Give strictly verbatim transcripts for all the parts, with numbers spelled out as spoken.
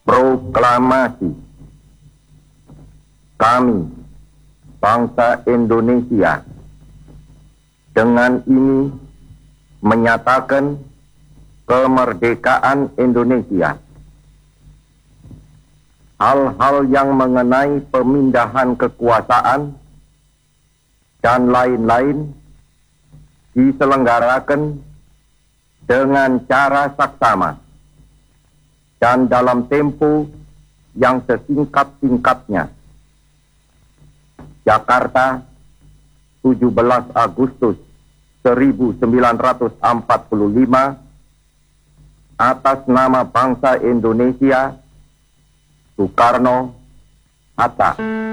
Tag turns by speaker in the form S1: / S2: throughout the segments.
S1: Proklamasi. Kami, bangsa Indonesia, dengan ini menyatakan kemerdekaan Indonesia. Hal-hal yang mengenai pemindahan kekuasaan dan lain-lain diselenggarakan dengan cara saksama dan dalam tempo yang sesingkat-singkatnya. Jakarta, tujuh belas Agustus seribu sembilan ratus empat puluh lima, atas nama bangsa Indonesia, Soekarno Hatta.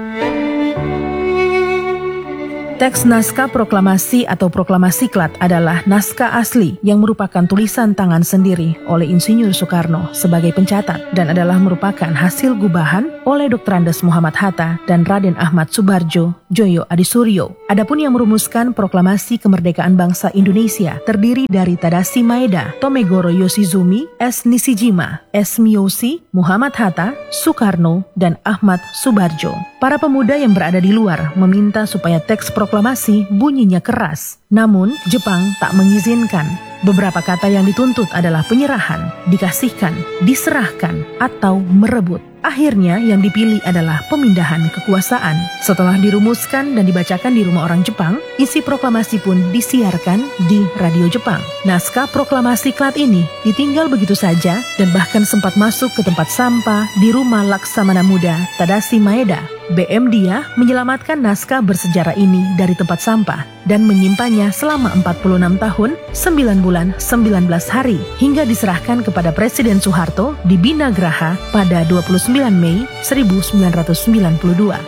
S2: Teks naskah proklamasi atau proklamasi-klat adalah naskah asli yang merupakan tulisan tangan sendiri oleh Insinyur Soekarno sebagai pencatat dan adalah merupakan hasil gubahan oleh Doktor Andes Muhammad Hatta dan Raden Ahmad Subarjo Djoyo Adisuryo. Adapun yang merumuskan proklamasi kemerdekaan bangsa Indonesia terdiri dari Tadashi Maeda, Tomegoro Yoshizumi, S. Nishijima, S. Miyoshi, Muhammad Hatta, Soekarno, dan Ahmad Subarjo. Para pemuda yang berada di luar meminta supaya teks proklamasi bunyinya keras. Namun, Jepang tak mengizinkan. Beberapa kata yang dituntut adalah penyerahan, dikasihkan, diserahkan, atau merebut. Akhirnya yang dipilih adalah pemindahan kekuasaan. Setelah dirumuskan dan dibacakan di rumah orang Jepang, isi proklamasi pun disiarkan di radio Jepang. Naskah proklamasi klat ini ditinggal begitu saja dan bahkan sempat masuk ke tempat sampah di rumah Laksamana Muda Tadashi Maeda. B M Dia menyelamatkan naskah bersejarah ini dari tempat sampah dan menyimpannya selama empat puluh enam tahun, sembilan bulan, sembilan belas hari hingga diserahkan kepada Presiden Soeharto di Bina Graha pada dua puluh sembilan Mei seribu sembilan ratus sembilan puluh dua.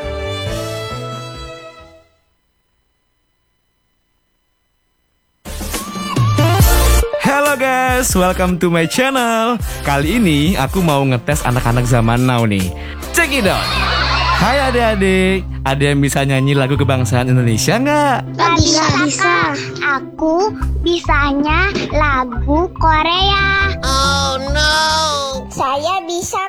S3: Halo guys, welcome to my channel. Kali ini aku mau ngetes anak-anak zaman now nih. Check it out. Hai adik-adik, ada yang bisa nyanyi lagu kebangsaan Indonesia nggak?
S4: Gak bisa, bisa. Aku bisanya lagu Korea.
S5: Oh no.
S4: Saya bisa